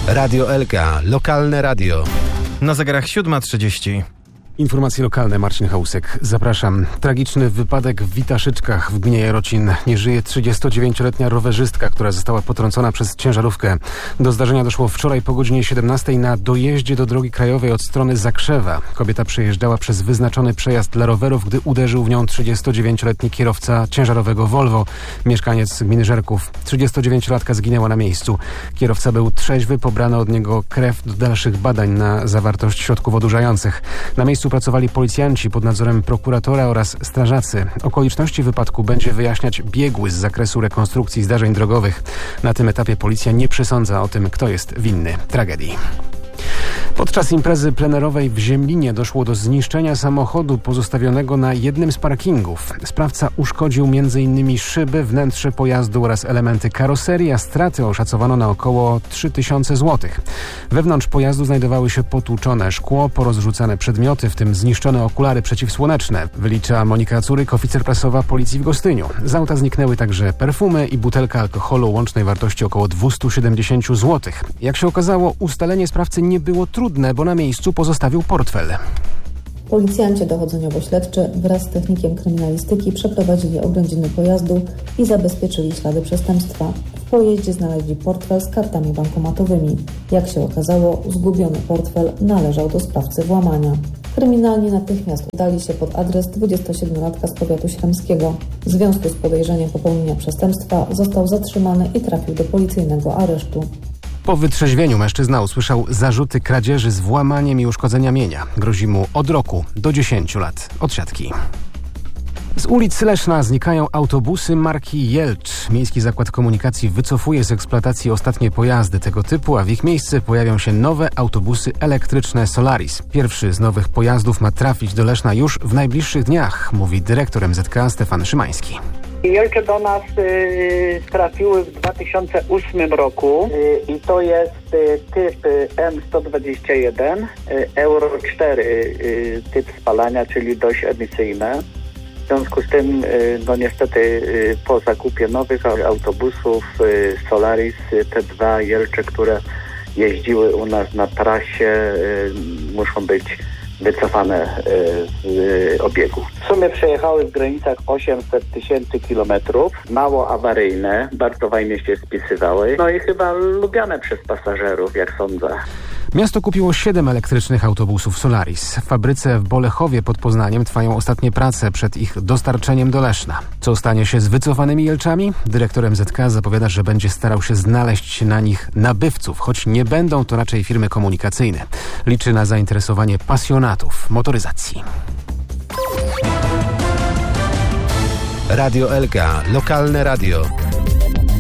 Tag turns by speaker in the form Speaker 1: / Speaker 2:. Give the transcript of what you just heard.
Speaker 1: Radio Elka, lokalne radio.
Speaker 2: Na zegarach 7:30.
Speaker 3: Informacje lokalne, Marcin Chałusek. Zapraszam. Tragiczny wypadek w Witaszyczkach w gminie Jarocin. Nie żyje 39-letnia rowerzystka, która została potrącona przez ciężarówkę. Do zdarzenia doszło wczoraj po godzinie 17 na dojeździe do drogi krajowej od strony Zakrzewa. Kobieta przejeżdżała przez wyznaczony przejazd dla rowerów, gdy uderzył w nią 39-letni kierowca ciężarowego Volvo, mieszkaniec gminy Żerków. 39-latka zginęła na miejscu. Kierowca był trzeźwy, pobrano od niego krew do dalszych badań na zawartość środków odurzających. Na miejscu pracowali policjanci pod nadzorem prokuratora oraz strażacy. Okoliczności wypadku będzie wyjaśniać biegły z zakresu rekonstrukcji zdarzeń drogowych. Na tym etapie policja nie przesądza o tym, kto jest winny tragedii. Podczas imprezy plenerowej w Ziemlinie doszło do zniszczenia samochodu pozostawionego na jednym z parkingów. Sprawca uszkodził m.in. szyby, wnętrze pojazdu oraz elementy karoserii, a straty oszacowano na około 3000 zł. Wewnątrz pojazdu znajdowały się potłuczone szkło, porozrzucane przedmioty, w tym zniszczone okulary przeciwsłoneczne, wylicza Monika Curyk, oficer prasowa Policji w Gostyniu. Z auta zniknęły także perfumy i butelka alkoholu o łącznej wartości około 270 zł. Jak się okazało, ustalenie sprawcy nie było trudne, bo na miejscu pozostawił portfel.
Speaker 4: Policjanci dochodzeniowo-śledczy wraz z technikiem kryminalistyki przeprowadzili oględziny pojazdu i zabezpieczyli ślady przestępstwa. W pojeździe znaleźli portfel z kartami bankomatowymi. Jak się okazało, zgubiony portfel należał do sprawcy włamania. Kryminalni natychmiast udali się pod adres 27-latka z powiatu śremskiego. W związku z podejrzeniem popełnienia przestępstwa został zatrzymany i trafił do policyjnego aresztu.
Speaker 3: Po wytrzeźwieniu mężczyzna usłyszał zarzuty kradzieży z włamaniem i uszkodzenia mienia. Grozi mu od roku do 10 lat odsiadki. Z ulic Leszna znikają autobusy marki Jelcz. Miejski Zakład Komunikacji wycofuje z eksploatacji ostatnie pojazdy tego typu, a w ich miejsce pojawią się nowe autobusy elektryczne Solaris. Pierwszy z nowych pojazdów ma trafić do Leszna już w najbliższych dniach, mówi dyrektor MZK Stefan Szymański.
Speaker 5: Jelcze do nas trafiły w 2008 roku i to jest typ M121, Euro 4 typ spalania, czyli dość emisyjne. W związku z tym, niestety po zakupie nowych autobusów Solaris, te dwa Jelcze, które jeździły u nas na trasie, muszą być wycofane z obiegu. W sumie przejechały w granicach 800 000 kilometrów, mało awaryjne, bardzo fajnie się spisywały, no i chyba lubiane przez pasażerów, jak sądzę.
Speaker 3: Miasto kupiło 7 elektrycznych autobusów Solaris. W fabryce w Bolechowie pod Poznaniem trwają ostatnie prace przed ich dostarczeniem do Leszna. Co stanie się z wycofanymi Jelczami? Dyrektor MZK zapowiada, że będzie starał się znaleźć na nich nabywców, choć nie będą to raczej firmy komunikacyjne. Liczy na zainteresowanie pasjonatów motoryzacji.
Speaker 1: Radio Elka, lokalne radio.